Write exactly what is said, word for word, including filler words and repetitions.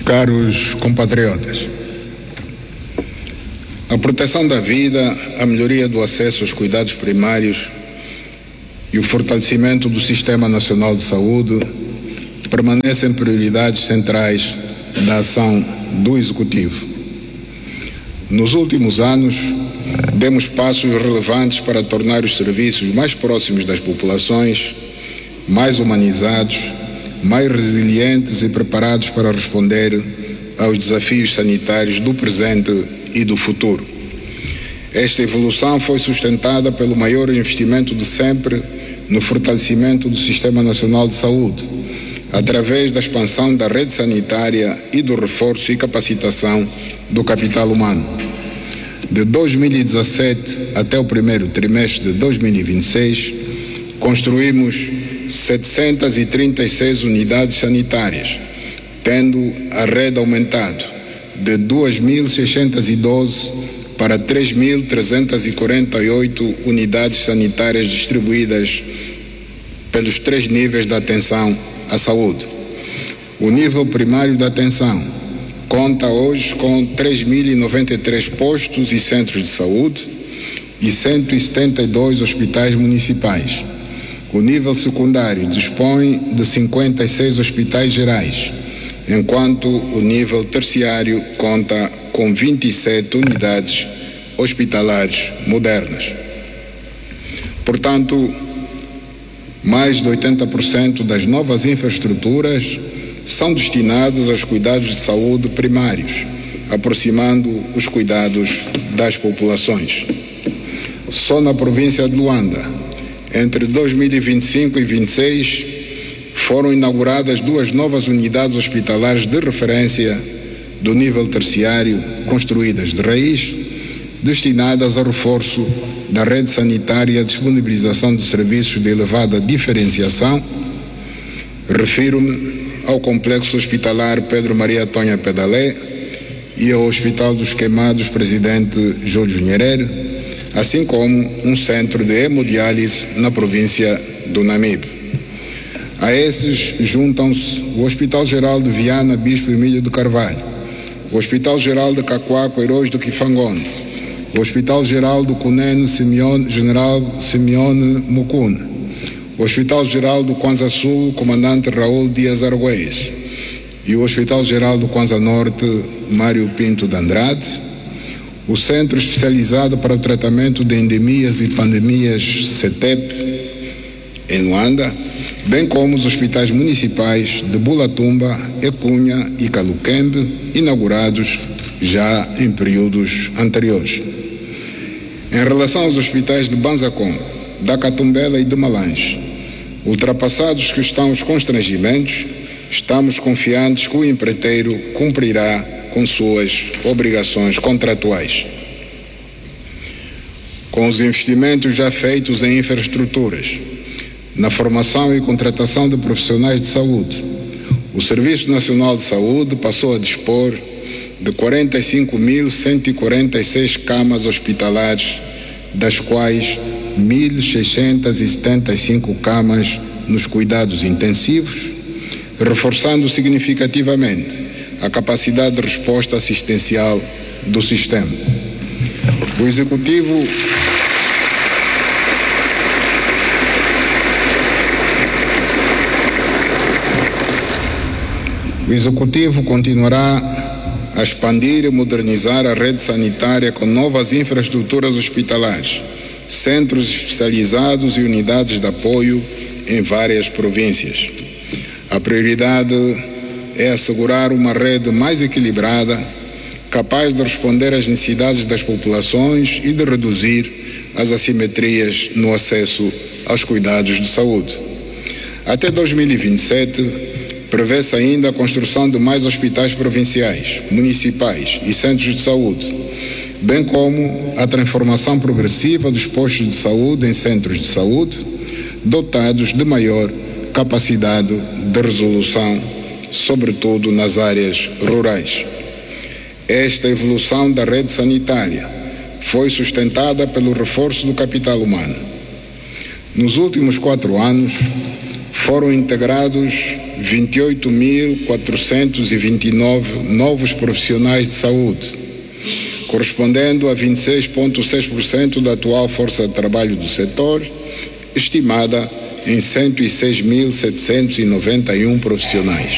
Caros compatriotas, a proteção da vida, a melhoria do acesso aos cuidados primários e o fortalecimento do Sistema Nacional de Saúde permanecem prioridades centrais da ação do Executivo. Nos últimos anos, demos passos relevantes para tornar os serviços mais próximos das populações, mais humanizados, mais resilientes e preparados para responder aos desafios sanitários do presente e do futuro. Esta evolução foi sustentada pelo maior investimento de sempre no fortalecimento do Sistema Nacional de Saúde, através da expansão da rede sanitária e do reforço e capacitação do capital humano. De dois mil e dezassete até o primeiro trimestre de dois mil e vinte e seis, construímos setecentas e trinta e seis unidades sanitárias, tendo a rede aumentado de duas mil seiscentas e doze para três mil trezentas e quarenta e oito unidades sanitárias distribuídas pelos três níveis de atenção à saúde. O nível primário de atenção conta hoje com três mil e noventa e três postos e centros de saúde e cento e setenta e dois hospitais municipais. O nível secundário dispõe de cinquenta e seis hospitais gerais, enquanto o nível terciário conta com vinte e sete unidades hospitalares modernas. Portanto, mais de oitenta por cento das novas infraestruturas são destinadas aos cuidados de saúde primários, aproximando os cuidados das populações. Só na província de Luanda, entre dois mil e vinte e cinco e vinte e seis, foram inauguradas duas novas unidades hospitalares de referência do nível terciário, construídas de raiz, destinadas ao reforço da rede sanitária e à disponibilização de serviços de elevada diferenciação. Refiro-me ao Complexo Hospitalar Pedro Maria Tonha Pedalé e ao Hospital dos Queimados Presidente Júlio Nyerere, assim como um centro de hemodiálise na província do Namibe. A esses juntam-se o Hospital Geral de Viana Bispo Emílio de Carvalho, o Hospital Geral de Cacoaco Heróis do Kifangondo, o Hospital Geral do Cunene Simeone, General Simeone Mukuna, o Hospital Geral do Kwanza Sul, Comandante Raul Dias Arguelles, e o Hospital Geral do Kwanza Norte, Mário Pinto de Andrade, o Centro Especializado para o Tratamento de Endemias e Pandemias, CETEP, em Luanda, bem como os hospitais municipais de Bulatumba, Ecunha e Caluquembe, inaugurados já em períodos anteriores. Em relação aos hospitais de Banzacom, da Catumbela e de Malange, ultrapassados que estão os constrangimentos, estamos confiantes que o empreiteiro cumprirá com suas obrigações contratuais. Com os investimentos já feitos em infraestruturas, na formação e contratação de profissionais de saúde, o Serviço Nacional de Saúde passou a dispor de quarenta e cinco mil cento e quarenta e seis camas hospitalares, das quais mil seiscentas e setenta e cinco camas nos cuidados intensivos, reforçando significativamente a capacidade de resposta assistencial do sistema. O Executivo O Executivo continuará a expandir e modernizar a rede sanitária com novas infraestruturas hospitalares, centros especializados e unidades de apoio em várias províncias. A prioridade é assegurar uma rede mais equilibrada, capaz de responder às necessidades das populações e de reduzir as assimetrias no acesso aos cuidados de saúde. Até dois mil e vinte e sete, prevê-se ainda a construção de mais hospitais provinciais, municipais e centros de saúde, bem como a transformação progressiva dos postos de saúde em centros de saúde, dotados de maior capacidade de resolução, sobretudo nas áreas rurais. Esta evolução da rede sanitária foi sustentada pelo reforço do capital humano. Nos últimos quatro anos, foram integrados vinte e oito mil quatrocentos e vinte e nove novos profissionais de saúde, correspondendo a vinte e seis vírgula seis por cento da atual força de trabalho do setor, estimada em cento e seis mil setecentos e noventa e um profissionais.